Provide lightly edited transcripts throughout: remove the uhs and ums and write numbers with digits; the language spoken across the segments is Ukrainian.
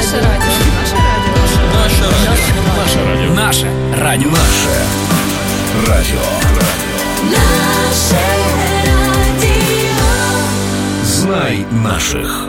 Наше радіо. Знай наших.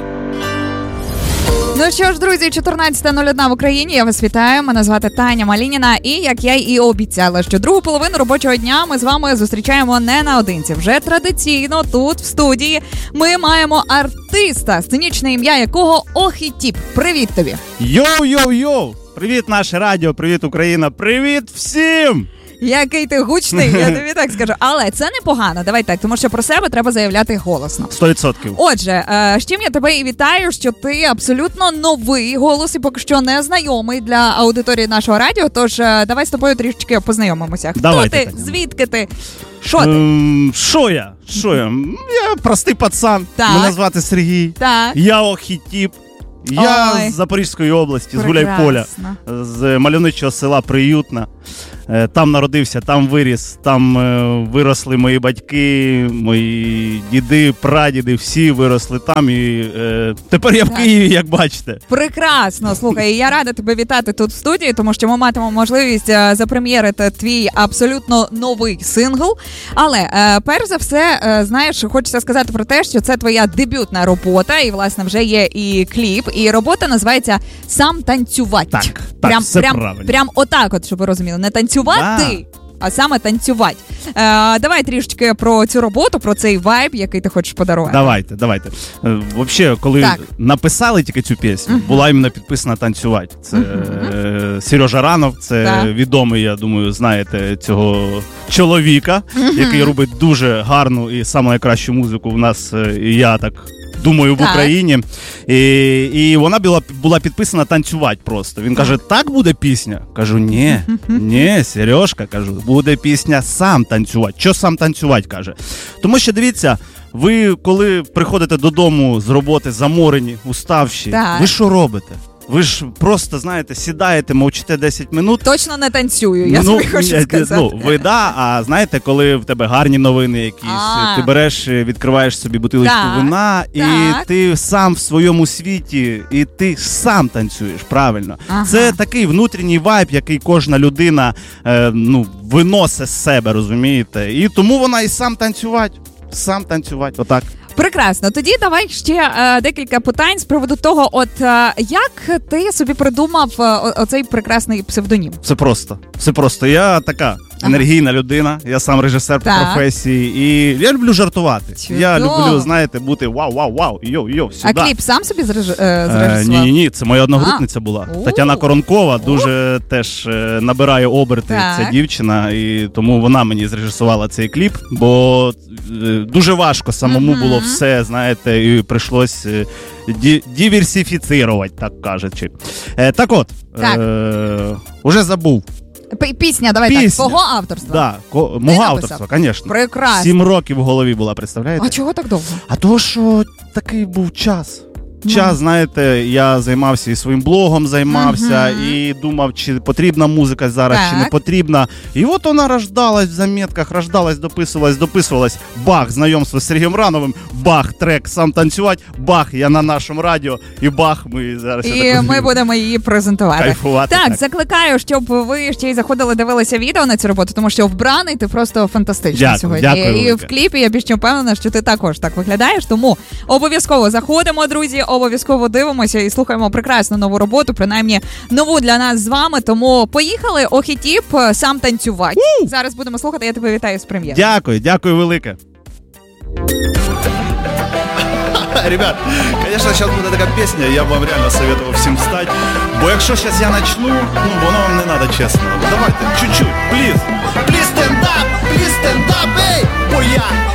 Ну що ж, друзі, 14:01 в Україні. Я вас вітаю. Мене звати Таня Малініна. І, як я і обіцяла, що другу половину робочого дня ми з вами зустрічаємо не наодинці. Вже традиційно тут, в студії, ми маємо артиста, сценічне ім'я якого Охітіп. Привіт тобі! Йоу-йоу-йоу! Привіт, наше радіо, привіт, Україна, привіт всім! Який ти гучний, я тобі так скажу. Але це непогано, давай так, тому що про себе треба заявляти голосно. 100%. Отже, з чим я тебе і вітаю, що ти абсолютно новий голос і поки що не знайомий для аудиторії нашого радіо, тож давай з тобою трішечки познайомимося. Хто Давайте, ти? Таня. Звідки ти? Що ти? Що я? Я простий пацан, Так. мене звати Сергій, Так. я Охітіп. Я Ой. з Запорізької області, з Прекрасно. Гуляйполя, з мальовничого села Приютна. Там народився, там виріс, там виросли мої батьки, мої діди, прадіди, всі виросли там. І тепер я в Києві, як бачите. Прекрасно, слухай, я рада тебе вітати тут в студії, тому що ми матимемо можливість запрем'єрити твій абсолютно новий сингл. Але, перш за все, знаєш, хочеться сказати про те, що це твоя дебютна робота, і, власне, вже є і кліп, і робота називається «Сам танцювати». Так, все правильно. Прям отак от, щоб ви розуміли, не танцювати, а саме танцювати. Давай трішечки про цю роботу, про цей вайб, який ти хочеш подарувати. Давайте. Взагалі, коли Так. написали тільки цю пісню, була іменно підписана «Танцювати». Це Сережа Ранов, це Так. відомий, я думаю, знаєте цього чоловіка, який робить дуже гарну і саму найкращу музику в нас, і я так думаю, в Так. Україні. І вона була підписана «Танцювати» просто. Він каже, так буде пісня? Кажу, ні, Сережка, кажу, буде пісня «Сам танцювати». Що «Сам танцювати», каже? Тому що, дивіться, ви, коли приходите додому з роботи заморені, уставші, Так. ви що робите? Ви ж просто, знаєте, сідаєте, мовчите 10 минут. Точно не танцюю, я тобі хочу сказати. Ви а знаєте, коли в тебе гарні новини якісь, ти береш, відкриваєш собі бутилочку Так, вина, і так. ти сам в своєму світі, і ти сам танцюєш, правильно. Ага. Це такий внутрішній вайб, який кожна людина виносить з себе, розумієте? І тому вона і сам танцювати, отак. Прекрасно. Тоді давай ще декілька питань з приводу того, от як ти собі придумав оцей прекрасний псевдонім? Все просто. Я така енергійна людина, я сам режисер по професії, і я люблю жартувати. Чудово. Я люблю, знаєте, бути вау, йоу, сюди. А кліп сам собі зрежисував? Ні, це моя одногрупниця була. Тетяна Коронкова, дуже теж набирає оберти ця дівчина, і тому вона мені зрежисувала цей кліп, бо дуже важко самому було все, знаєте, і прийшлось диверсифіцирувати, так кажучи. Так от, уже забув. Пісня, давай так, твого авторства? Да, мого авторства, звісно. Прекрасно. 7 років в голові була, представляєте? А чого так довго? А того, що такий був час. Знаєте, я займався і своїм блогом займався, і думав, чи потрібна музика зараз, чи не потрібна. І от вона рождалась в замітках, дописувалась. Бах, знайомство з Сергієм Рановим, бах, трек «Сам танцювати», бах, я на нашому радіо, і бах, ми зараз... І ми будемо її презентувати. Кайфувати. Так, закликаю, щоб ви ще й заходили, дивилися відео на цю роботу, тому що вбраний ти просто фантастичний сьогодні. Дякую, і в кліпі я більш ніж впевнена, що ти також так виглядаєш, тому обов'язково заходимо, друзі, обов'язково дивимося і слухаємо прекрасну нову роботу, принаймні нову для нас з вами. Тому поїхали, Охітіп, «Сам танцювати». Зараз будемо слухати, я тебе вітаю з прем'єрою. Дякую велике. Ребят, конечно, сейчас будет такая песня, я бы вам реально советовал всем встать. Бо якщо сейчас я начну, воно вам не надо, чесно. Давайте, чуть-чуть, please stand up, ей, бо я